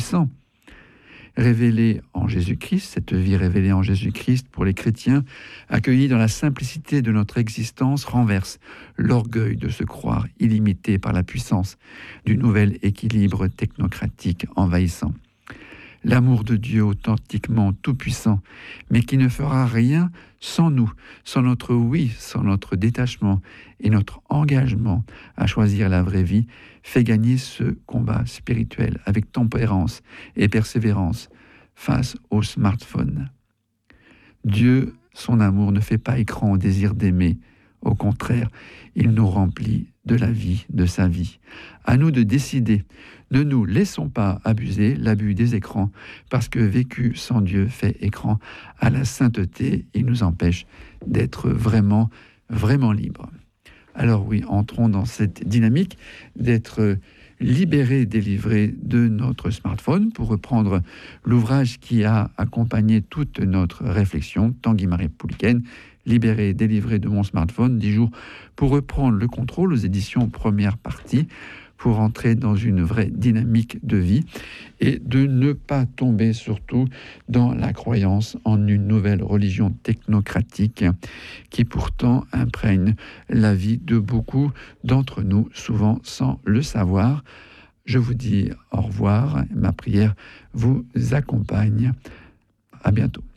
puissant. Révélée en Jésus-Christ, cette vie révélée en Jésus-Christ pour les chrétiens, accueillie dans la simplicité de notre existence, renverse l'orgueil de se croire illimité par la puissance du nouvel équilibre technocratique envahissant. L'amour de Dieu authentiquement tout-puissant, mais qui ne fera rien sans nous, sans notre oui, sans notre détachement et notre engagement à choisir la vraie vie, fait gagner ce combat spirituel avec tempérance et persévérance face au smartphone. Dieu, son amour, ne fait pas écran au désir d'aimer. Au contraire, il nous remplit de la vie, de sa vie. À nous de décider. Ne nous laissons pas abuser l'abus des écrans, parce que vécu sans Dieu fait écran à la sainteté. Il nous empêche d'être vraiment, vraiment libres. Alors oui, entrons dans cette dynamique d'être libérés, délivrés de notre smartphone, pour reprendre l'ouvrage qui a accompagné toute notre réflexion, Tanguy Marie Pouliken, Libéré, délivré de mon smartphone, 10 jours pour reprendre le contrôle, aux éditions Première Partie, pour entrer dans une vraie dynamique de vie et de ne pas tomber surtout dans la croyance en une nouvelle religion technocratique qui pourtant imprègne la vie de beaucoup d'entre nous, souvent sans le savoir. Je vous dis au revoir, ma prière vous accompagne. À bientôt.